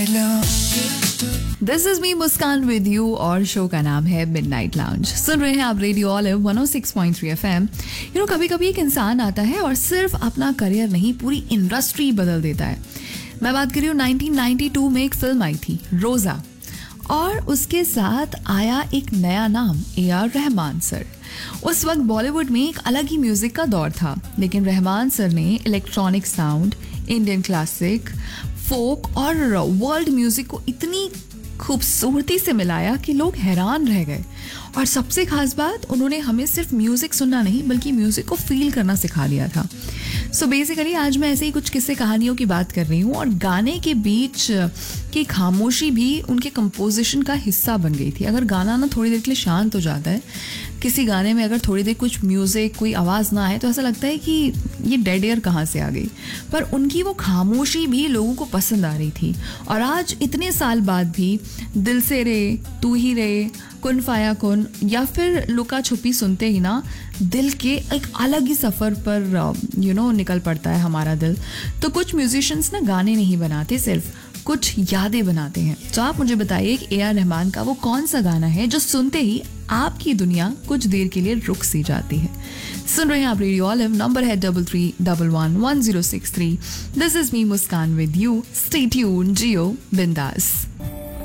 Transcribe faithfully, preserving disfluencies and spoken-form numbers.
This is me Muskan with you और show का नाम है मिडनाइट लाउंज। सुन रहे हैं आप radio olive one O six point three FM. You know कभी कभी एक इंसान आता है और सिर्फ अपना करियर नहीं पूरी इंडस्ट्री बदल देता है। मैं बात कर रही हूँ नाइनटीन नाइंटी टू में एक फिल्म आई थी रोजा, और उसके साथ आया एक नया नाम ए आर रहमान सर। उस वक्त बॉलीवुड में एक अलग ही म्यूजिक का दौर था, लेकिन रहमान सर ने इलेक्ट्रॉनिक साउंड, इंडियन क्लासिक, फोक और वर्ल्ड म्यूजिक को इतनी खूबसूरती से मिलाया कि लोग हैरान रह गए। और सबसे खास बात, उन्होंने हमें सिर्फ म्यूजिक सुनना नहीं बल्कि म्यूजिक को फील करना सिखा दिया था। सो so बेसिकली आज मैं ऐसे ही कुछ किस्से कहानियों की बात कर रही हूँ, और गाने के बीच की खामोशी भी उनके कंपोजिशन का हिस्सा बन गई थी। अगर गाना ना थोड़ी देर के लिए शांत हो जाता है, किसी गाने में अगर थोड़ी देर कुछ म्यूज़िक, कोई आवाज़ ना आए, तो ऐसा लगता है कि ये डेड एयर कहाँ से आ गई। पर उनकी वो खामोशी भी लोगों को पसंद आ रही थी। और आज इतने साल बाद भी दिल से रे, तू ही रे, कुन फाया कुन या फिर लुका छुपी सुनते ही ना दिल के एक अलग ही सफ़र पर यू नो निकल पड़ता है हमारा दिल। तो कुछ म्यूजिशियंस ना गाने नहीं बनाते, सिर्फ कुछ यादें बनाते हैं। तो आप मुझे बताइए कि ए आर रहमान का वो कौन सा गाना है जो सुनते ही आपकी दुनिया कुछ देर के लिए रुक सी जाती है। सुन रहे हैं आप रेडियो ऑलिव, नंबर है double three double one one zero six three. This is me Muskan with you. Stay tuned, जियो बिंदास।